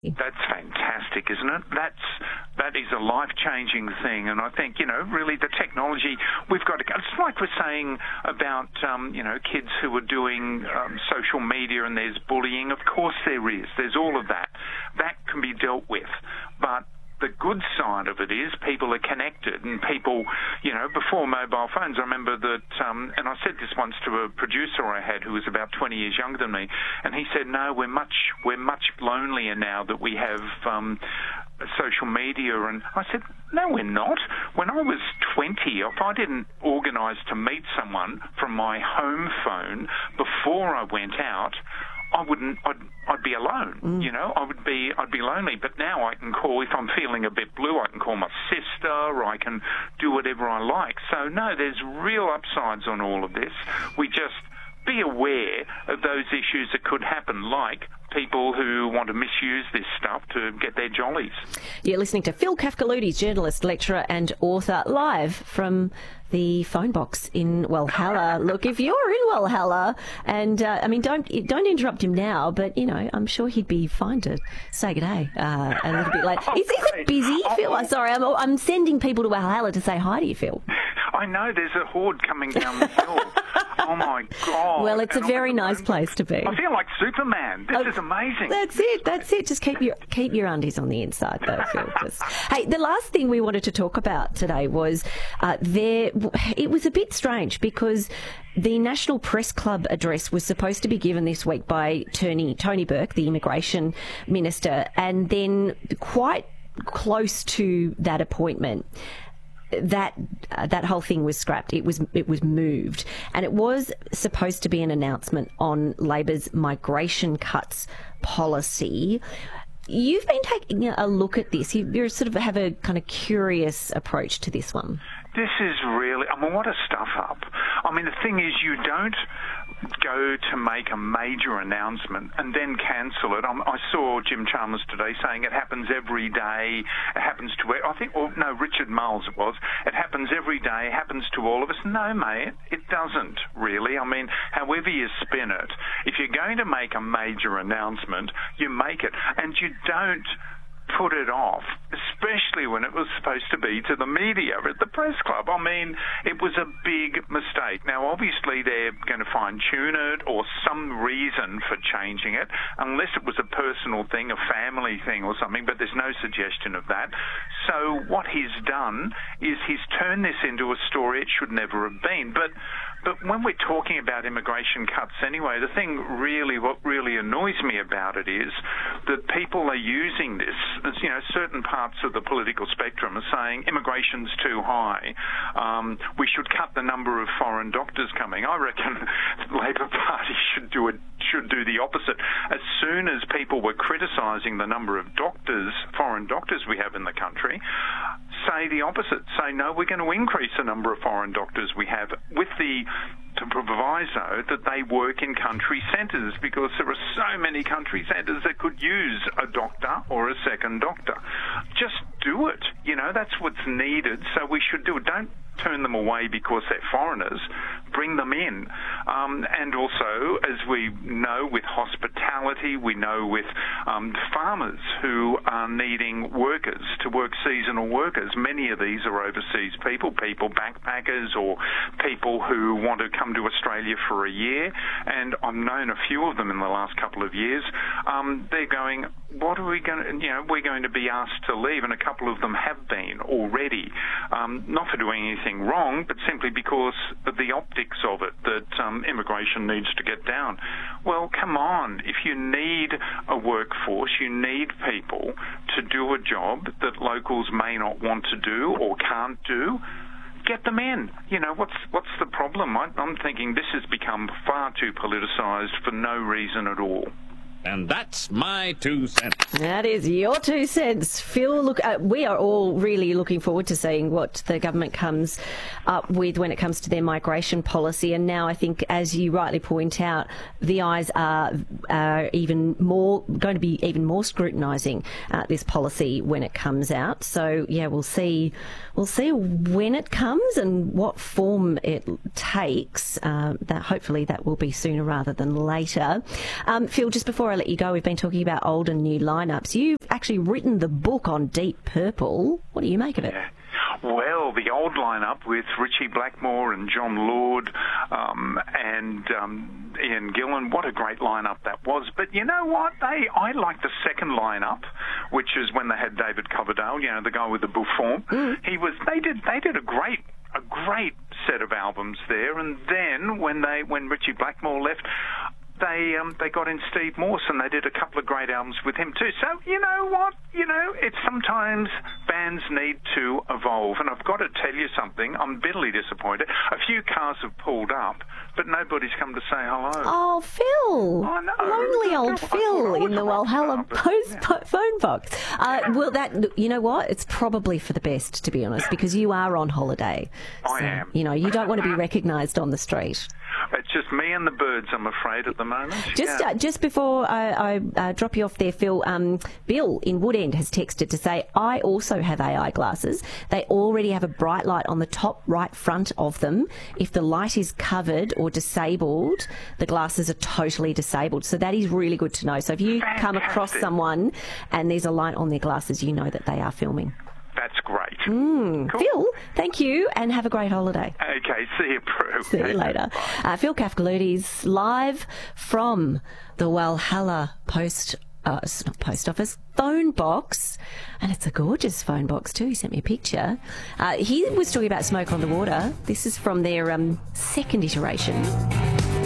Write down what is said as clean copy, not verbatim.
That's fantastic, isn't it? That is a life-changing thing, and I think, really the technology, we've got to go. It's like we're saying about, kids who are doing social media and there's bullying. Of course there is. There's all of that. That can be dealt with. But the good side of it is people are connected, and people, before mobile phones, I remember that, and I said this once to a producer I had who was about 20 years younger than me, and he said, no, we're much lonelier now that we have social media. And I said, no, we're not. When I was 20, if I didn't organise to meet someone from my home phone before I went out, I'd be alone, I'd be lonely. But now I can call, if I'm feeling a bit blue, I can call my sister, or I can do whatever I like. So no, there's real upsides on all of this. We just be aware of those issues that could happen, like people who want to misuse this stuff to get their jollies. You're listening to Phil Kafkaloutis, journalist, lecturer and author, live from the phone box in Walhalla. Look, if you're in Walhalla, and don't interrupt him now, but I'm sure he'd be fine to say good day a little bit later. Is it busy, Phil? Sorry, I'm sending people to Walhalla to say hi to you, Phil. I know, there's a horde coming down the hill. Oh my God! Well, it's a very nice place to be. I feel like Superman. This is amazing. That's it. Just keep your undies on the inside, though, Phil. Hey, the last thing we wanted to talk about today was it was a bit strange because the National Press Club address was supposed to be given this week by Tony Burke, the Immigration Minister, and then quite close to that appointment, that whole thing was scrapped. It was moved, and it was supposed to be an announcement on Labor's migration cuts policy. You've been taking a look at this. You sort of have a kind of curious approach to this one. This is really, what a stuff up. The thing is, you don't go to make a major announcement and then cancel it. I saw Jim Chalmers today saying it happens every day. It happens to, Richard Marles it was. It happens every day, it happens to all of us. No, mate, it doesn't really. However you spin it, if you're going to make a major announcement, you make it. And you don't put it off, especially when it was supposed to be to the media at the press club. It was a big mistake. Now, obviously, they're going to fine-tune it or some reason for changing it, unless it was a personal thing, a family thing or something, but there's no suggestion of that. So what he's done is he's turned this into a story it should never have been. But when we're talking about immigration cuts anyway, the thing what really annoys me about it is that people are using this. Certain parts of the political spectrum are saying immigration's too high. We should cut the number of foreign doctors coming. I reckon the Labor Party should do the opposite. As soon as people were criticising the number of foreign doctors we have in the country, say the opposite. Say, no, we're going to increase the number of foreign doctors we have with the proviso that they work in country centres, because there are so many country centres that could use a doctor or a second doctor. Just do it. That's what's needed. So we should do it. Don't turn them away because they're foreigners. Bring them in. And also, as we know with hospitality, we know with farmers who are needing workers to work, seasonal workers. Many of these are overseas people backpackers, or people who want to come to Australia for a year. And I've known a few of them in the last couple of years. They're going, what are we going to, we're going to be asked to leave, and a couple of them have been already. Not for doing anything wrong, but simply because of the optics of it, that immigration needs to get down. Well, come on. If you need a workforce, you need people to do a job that locals may not want to do or can't do. Get them in. What's the problem? I'm thinking this has become far too politicised for no reason at all. And that's my 2 cents. That is your 2 cents. Phil, look, we are all really looking forward to seeing what the government comes up with when it comes to their migration policy. And now I think, as you rightly point out, the eyes are going to be even more scrutinising this policy when it comes out. So, yeah, we'll see when it comes and what form it takes. That hopefully that will be sooner rather than later. Phil, just before before I let you go, we've been talking about old and new lineups. You've actually written the book on Deep Purple. What do you make of it? Yeah. Well, the old lineup with Richie Blackmore and John Lord and Ian Gillan, what a great lineup that was. But you know what? I like the second lineup, which is when they had David Coverdale, the guy with the Buffon. They did a great set of albums there. And then when Richie Blackmore left, they got in Steve Morse, and they did a couple of great albums with him too. So you know what? It's sometimes bands need to evolve, and I've got to tell you something. I'm bitterly disappointed. A few cars have pulled up, but nobody's come to say hello. Oh, Phil! I know. Lonely old Phil in the Walhalla phone box. Well, you know what? It's probably for the best, to be honest, because you are on holiday. I am. You don't want to be recognised on the street. It's just me and the birds, I'm afraid, at the moment. Just before I drop you off there, Phil, Bill in Woodend has texted to say, I also have AI glasses. They already have a bright light on the top right front of them. If the light is covered or disabled, the glasses are totally disabled. So that is really good to know. So if you come across someone and there's a light on their glasses, you know that they are filming. That's great. Cool. Phil, thank you, and have a great holiday. Okay, see you, Prue. See you later. Phil Kafkaloutis, live from the Walhalla post office phone box, and it's a gorgeous phone box too. He sent me a picture. He was talking about Smoke on the Water. This is from their second iteration.